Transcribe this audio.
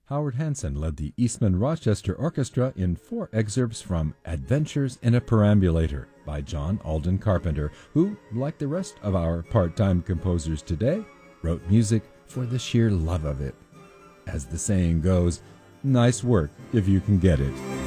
Howard Hanson led the Eastman Rochester Orchestra in 4 excerpts from Adventures in a Perambulator by John Alden Carpenter, who, like the rest of our part-time composers today, wrote music for the sheer love of it. As the saying goes, nice work if you can get it.